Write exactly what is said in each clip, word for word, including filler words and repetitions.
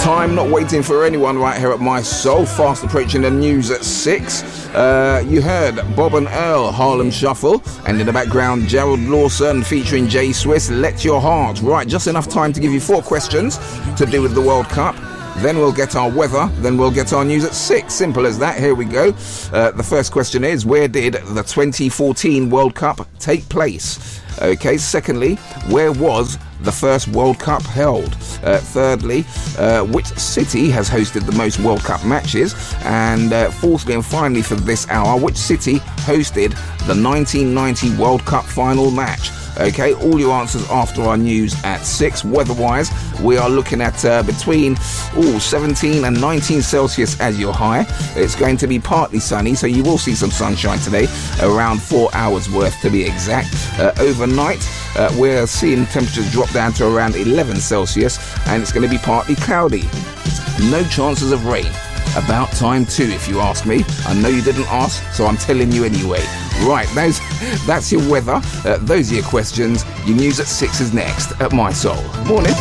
time, not waiting for anyone right here at My Soul. Fast approaching the news at six. Uh, you heard Bob and Earl, Harlem Shuffle, and in the background, Gerald Lawson featuring Jay Swiss, Let Your Heart. Right, just enough time to give you four questions to do with the World Cup. Then we'll get our weather, then we'll get our news at six. Simple as that. Here we go. Uh, the first question is, where did the twenty fourteen World Cup take place? Okay, secondly, where was the first World Cup held? Uh, thirdly, uh, which city has hosted the most World Cup matches? And uh, fourthly and finally for this hour, which city hosted the nineteen ninety World Cup final match? Okay, all your answers after our news at six. Weather-wise, we are looking at uh, between ooh, seventeen and nineteen Celsius as your high. It's going to be partly sunny, so you will see some sunshine today, around four hours worth to be exact. Uh, overnight, uh, we're seeing temperatures drop down to around eleven Celsius, and it's going to be partly cloudy. No chances of rain. About time too, if you ask me. I know you didn't ask, so I'm telling you anyway. Right, those, that's your weather. Uh, those are your questions. Your news at six is next at My Soul. Morning.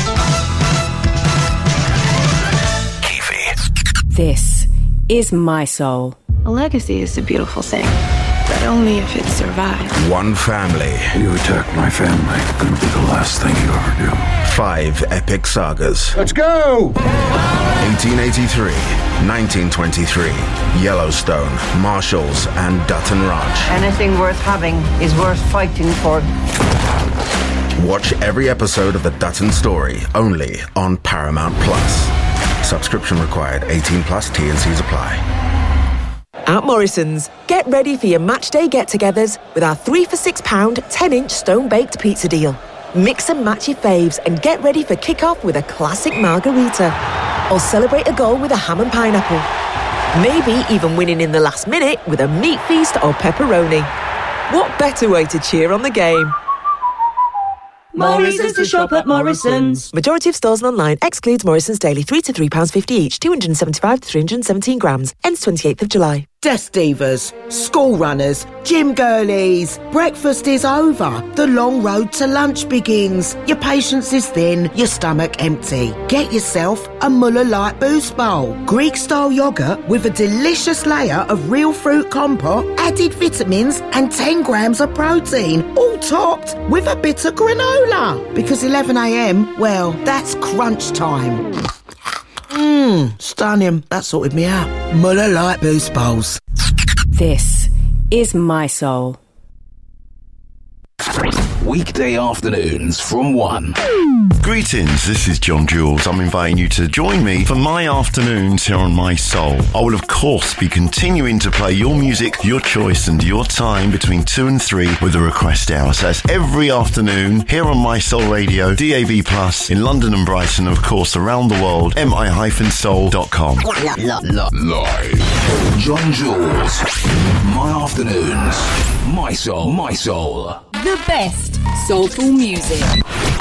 Kiwi. This is My Soul. A legacy is a beautiful thing, but only if it survives. One family. You attack my family, gonna be the last thing you ever do. Five epic sagas. Let's go! eighteen eighty-three, nineteen twenty-three, Yellowstone, Marshalls, and Dutton Ranch. Anything worth having is worth fighting for. Watch every episode of The Dutton Story, only on Paramount Plus. Subscription required. eighteen plus. T and C's apply. At Morrison's, get ready for your match day get-togethers with our three for six pound ten-inch stone-baked pizza deal. Mix and match your faves and get ready for kick-off with a classic margarita. Or celebrate a goal with a ham and pineapple. Maybe even winning in the last minute with a meat feast or pepperoni. What better way to cheer on the game? Morrison's to shop at Morrison's. Majority of stores and online excludes Morrison's Daily three to three pounds fifty each, two hundred seventy-five to three hundred seventeen grams. Ends twenty-eighth of July. Desk divas, school runners, gym girlies. Breakfast is over. The long road to lunch begins. Your patience is thin, your stomach empty. Get yourself a Muller Light Boost Bowl. Greek-style yoghurt with a delicious layer of real fruit compote, added vitamins and ten grams of protein. All topped with a bit of granola. Because eleven a.m, well, that's crunch time. Mmm, stunning. That sorted me out. Muller Light Boost Bowls. This is My Soul. Weekday afternoons from one. Greetings, this is John Jules. I'm inviting you to join me for my afternoons here on My Soul. I will, of course, be continuing to play your music, your choice, and your time between two and three with a request hour. So that's every afternoon here on My Soul Radio, D A B Plus, in London and Brighton, and of course around the world, m i dash soul dot com. Live. John Jules. My afternoons. My Soul. My Soul. The best soulful music.